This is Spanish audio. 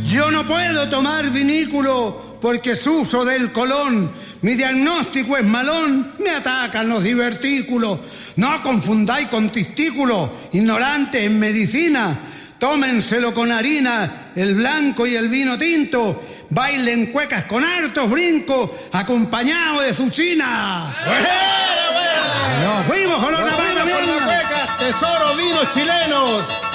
Yo no puedo tomar vinículo porque sufro del colon. Mi diagnóstico es malón, me atacan los divertículos. No confundáis con testículos, ignorantes en medicina. Tómenselo con harina, el blanco y el vino tinto. Bailen cuecas con hartos brincos, acompañado de zuchina. ¡Buena! ¡Nos fuimos con los ¡Nos fuimos con las cuecas, tesoro, vinos chilenos!